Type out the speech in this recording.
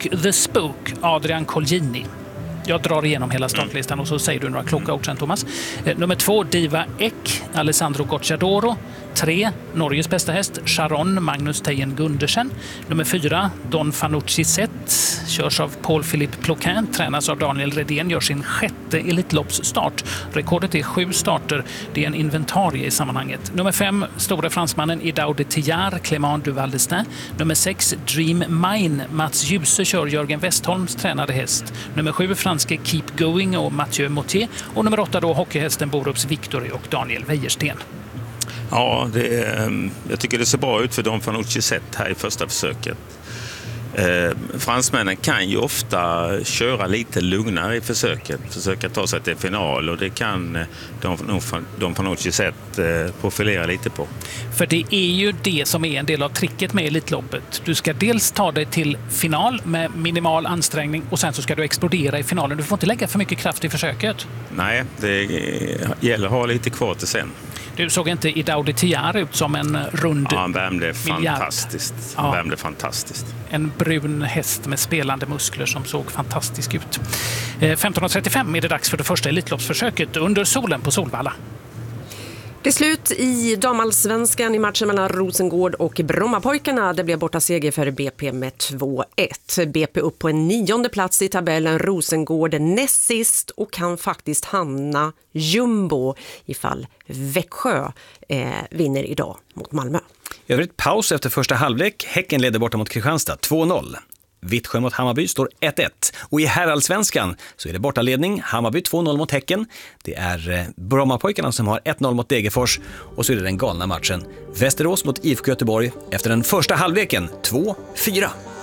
och The Spook, Adrian Colgjini. Jag drar igenom hela startlistan och så säger du några kloka ord sen, Thomas. Nummer 2, Diva Ek, Alessandro Gocciadoro. 3, Norges bästa häst, Charon, Magnus Tejen Gundersen. Nummer 4, Don Fanucci Zet, körs av Paul-Philippe Ploquin, tränas av Daniel Redén, gör sin 6:e Elitloppsstart. Rekordet är 7 starter, det är en inventarie i sammanhanget. Nummer 5, stora fransmannen Idao de Tillard, Clément Duval d'Estaing. Nummer 6, Dream Mine, Mats Djuse kör Jörgen Westholms tränade häst. Nummer 7, franske Keep Going och Mathieu Mottier. Och nummer 8 då, hockeyhästen Borups Victory och Daniel Wäjersten. Ja, jag tycker det ser bra ut för Don Fanucci Zet här i första försöket. Fransmännen kan ju ofta köra lite lugnare i försöket, försöka ta sig till final, och det kan Don Fanucci Zet profilera lite på. För det är ju det som är en del av tricket med Elitloppet. Du ska dels ta dig till final med minimal ansträngning och sen så ska du explodera i finalen. Du får inte lägga för mycket kraft i försöket. Nej, det gäller att ha lite kvar till sen. Du såg inte Idao de Tillard ut som en rund han värmde fantastiskt. Ja. Värmde fantastiskt. En brun häst med spelande muskler som såg fantastisk ut. 15.35 är det dags för det första Elitloppsförsöket under solen på Solvalla. Det är slut i damallsvenskan i matchen mellan Rosengård och Brommapojkarna. Det blev borta seger för BP med 2-1. BP upp på en 9:e plats i tabellen, Rosengård näst sist och kan faktiskt hamna jumbo ifall Växjö vinner idag mot Malmö. Övrigt paus efter första halvlek. Häcken leder borta mot Kristianstad 2-0. Vittsjö mot Hammarby står 1-1. Och i herrallsvenskan så är det bortaledning. Hammarby 2-0 mot Häcken. Det är Brommapojkarna som har 1-0 mot Degerfors. Och så är det den galna matchen Västerås mot IFK Göteborg efter den första halvleken 2-4.